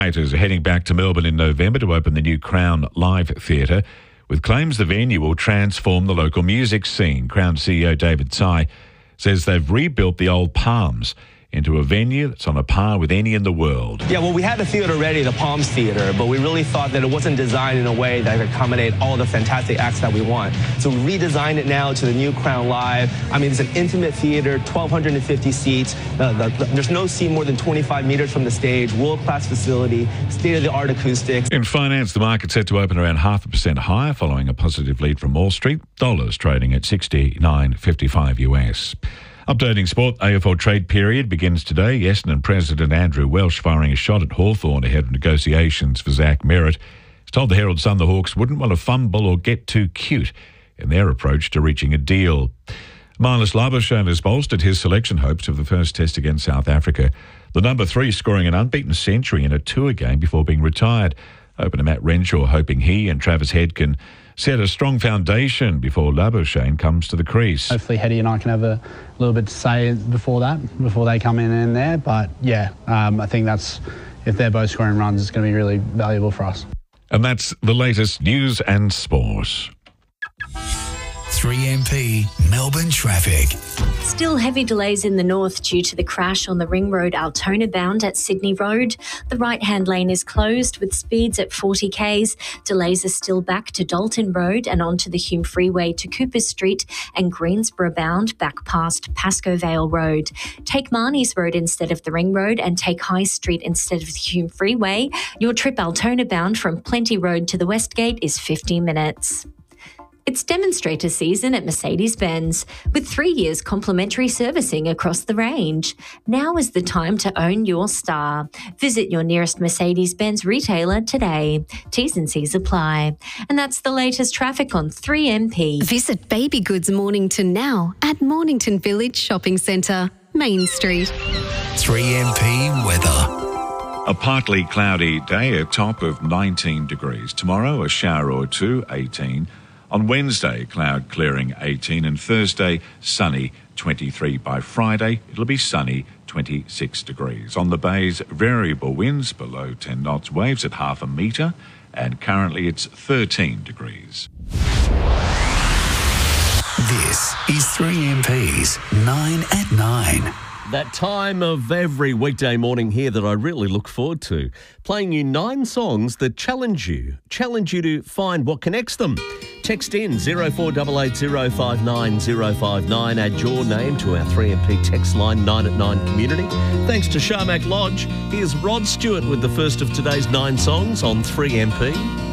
Are heading back to Melbourne in November to open the new Crown Live Theatre, with claims the venue will transform the local music scene. Crown CEO David Tsai says they've rebuilt the old Palms into a venue that's on a par with any in the world. Yeah, well, we had the theatre ready, the Palms Theatre, but we really thought that it wasn't designed in a way that could accommodate all the fantastic acts that we want. So we redesigned it now to the new Crown Live. I mean, it's an intimate theatre, 1,250 seats. There's no seat more than 25 metres from the stage, world-class facility, state-of-the-art acoustics. In finance, the market's set to open around 0.5% higher following a positive lead from Wall Street. Dollars trading at 69.55 US. Updating sport, AFL trade period begins today. Essendon President Andrew Welsh firing a shot at Hawthorn ahead of negotiations for Zach Merritt. He's told the Herald Sun the Hawks wouldn't want to fumble or get too cute in their approach to reaching a deal. Marnus Labuschagne has bolstered his selection hopes of the first test against South Africa. The number 3 scoring an unbeaten century in a tour game before being retired. Opener Matt Renshaw hoping he and Travis Head can set a strong foundation before Labuschagne comes to the crease. Hopefully Hetty and I can have a little bit to say before they come in there. But yeah, I think if they're both scoring runs, it's going to be really valuable for us. And that's the latest news and sport. 3MP Melbourne traffic. Still heavy delays in the north due to the crash on the Ring Road Altona bound at Sydney Road. The right-hand lane is closed with speeds at 40 k's. Delays are still back to Dalton Road and onto the Hume Freeway to Cooper Street and Greensborough bound back past Pascoe Vale Road. Take Marnie's Road instead of the Ring Road and take High Street instead of the Hume Freeway. Your trip Altona bound from Plenty Road to the Westgate is 50 minutes. It's demonstrator season at Mercedes-Benz, with 3 years complimentary servicing across the range. Now is the time to own your star. Visit your nearest Mercedes-Benz retailer today. T's and C's apply. And that's the latest traffic on 3MP. Visit Baby Goods Mornington now at Mornington Village Shopping Centre, Main Street. 3MP weather. A partly cloudy day, a top of 19 degrees. Tomorrow, a shower or two, 18. On Wednesday, cloud clearing 18, and Thursday, sunny 23. By Friday, it'll be sunny 26 degrees. On the bays, variable winds below 10 knots, waves at 0.5 metre, and currently it's 13 degrees. This is 3MP's 9 at 9. That time of every weekday morning here that I really look forward to. Playing you 9 songs that challenge you to find what connects them. Text in 0488059059. Add your name to our 3MP text line 9 at 9 community. Thanks to Sharmak Lodge. Here's Rod Stewart with the first of today's 9 songs on 3MP.